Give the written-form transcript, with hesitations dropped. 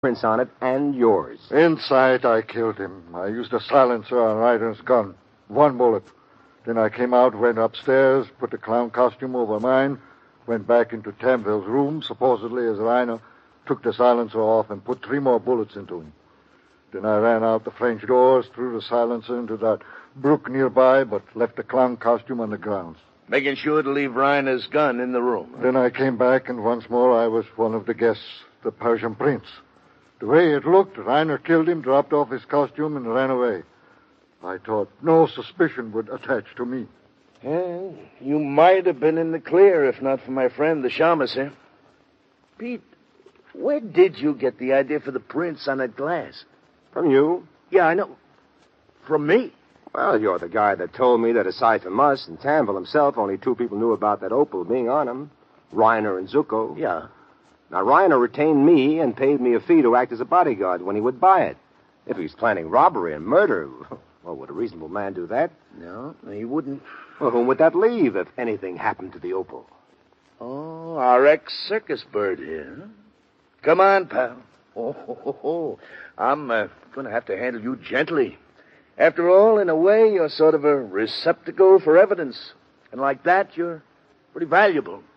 prints on it and yours. Inside, I killed him. I used a silencer on Ryder's gun. 1 bullet. Then I came out, went upstairs, put the clown costume over mine, went back into Tamville's room, supposedly as Reiner, took the silencer off and put 3 more bullets into him. Then I ran out the French doors, threw the silencer into that brook nearby, but left the clown costume on the grounds. Making sure to leave Reiner's gun in the room. Then I came back, and once more I was one of the guests, the Persian prince. The way it looked, Reiner killed him, dropped off his costume, and ran away. I thought no suspicion would attach to me. Well, you might have been in the clear if not for my friend, the Shamus here. Pete, where did you get the idea for the prints on that glass? From you? Yeah, I know. From me? Well, you're the guy that told me that aside from us and Tamville himself, only 2 people knew about that opal being on him. Reiner and Zuko. Yeah. Now, Reiner retained me and paid me a fee to act as a bodyguard when he would buy it. If he was planning robbery and murder, well, would a reasonable man do that? No, he wouldn't. Well, whom would that leave if anything happened to the opal? Oh, our ex-circus bird here. Come on, pal. Oh. I'm going to have to handle you gently. After all, in a way, you're sort of a receptacle for evidence. And like that, you're pretty valuable.